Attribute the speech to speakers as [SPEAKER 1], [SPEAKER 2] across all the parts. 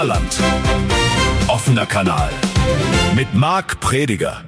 [SPEAKER 1] Land. Offener Kanal mit Marc Prediger.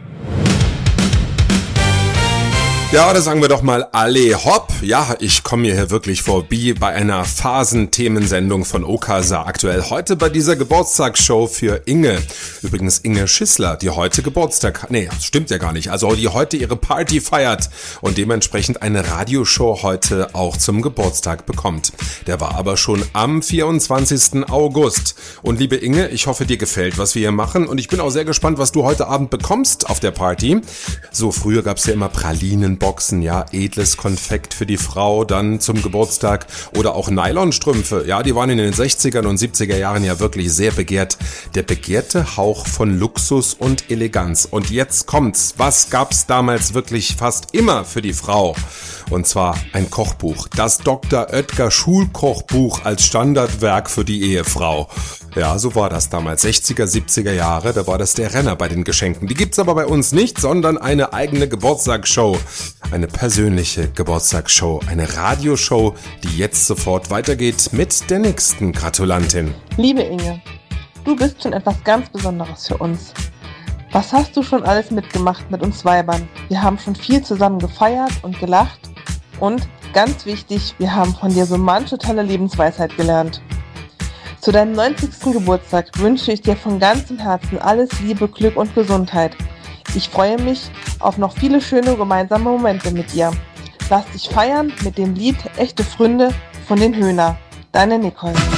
[SPEAKER 2] Ja, da sagen wir doch mal alle hopp. Ja, ich komme hier wirklich vorbei bei einer Phasenthemensendung von Okasa aktuell. Heute bei dieser Geburtstagsshow für Inge. Übrigens Inge Schissler, die heute Geburtstag, das stimmt ja gar nicht. Also die heute ihre Party feiert und dementsprechend eine Radioshow heute auch zum Geburtstag bekommt. Der war aber schon am 24. August. Und liebe Inge, ich hoffe, dir gefällt, was wir hier machen. Und ich bin auch sehr gespannt, was du heute Abend bekommst auf der Party. So, früher gab's ja immer Pralinenboxen, ja, edles Konfekt für die Frau dann zum Geburtstag oder auch Nylonstrümpfe. Ja, die waren in den 60er und 70er Jahren ja wirklich sehr begehrt. Der begehrte Hauch von Luxus und Eleganz. Und jetzt kommt's. Was gab's damals wirklich fast immer für die Frau? Und zwar ein Kochbuch. Das Dr. Oetker Schulkochbuch als Standardwerk für die Ehefrau. Ja, so war das damals. 60er, 70er Jahre, da war das der Renner bei den Geschenken. Die gibt's aber bei uns nicht, sondern eine eigene Geburtstagsshow. Eine persönliche Geburtstagsshow. Eine Radioshow, die jetzt sofort weitergeht mit der nächsten Gratulantin.
[SPEAKER 3] Liebe Inge, du bist schon etwas ganz Besonderes für uns. Was hast du schon alles mitgemacht mit uns Weibern? Wir haben schon viel zusammen gefeiert und gelacht. Und, ganz wichtig, wir haben von dir so manche tolle Lebensweisheit gelernt. Zu deinem 90. Geburtstag wünsche ich dir von ganzem Herzen alles Liebe, Glück und Gesundheit. Ich freue mich auf noch viele schöne gemeinsame Momente mit dir. Lass dich feiern mit dem Lied Echte Freunde von den Höhner. Deine Nicole.